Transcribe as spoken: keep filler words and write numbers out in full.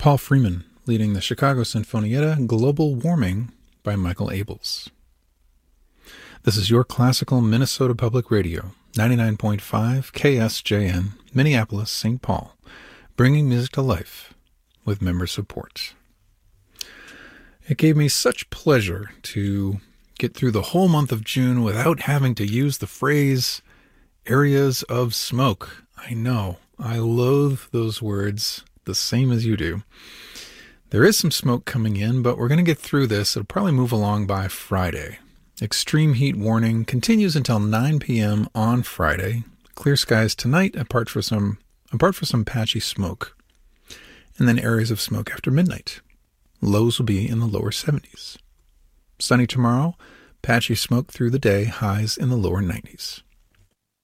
Paul Freeman, leading the Chicago Sinfonietta, Global Warming by Michael Abels. This is your classical Minnesota Public Radio, ninety-nine point five K S J N, Minneapolis, Saint Paul, bringing music to life with member support. It gave me such pleasure to get through the whole month of June without having to use the phrase areas of smoke. I know, I loathe those words the same as you do. There is some smoke coming in, but we're going to get through this. It'll probably move along by Friday. Extreme heat warning continues until nine p.m. on Friday. Clear skies tonight, apart for some apart for some patchy smoke. And then areas of smoke after midnight. Lows will be in the lower seventies. Sunny tomorrow, patchy smoke through the day, highs in the lower nineties.